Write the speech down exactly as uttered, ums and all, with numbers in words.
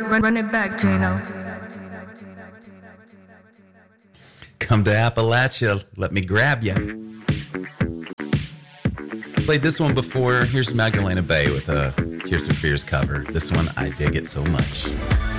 Run, run it back, Jano. Come to Appalachia, let me grab ya. Played this one before. Here's Magdalena Bay with a Tears for Fears cover. This one, I dig it so much.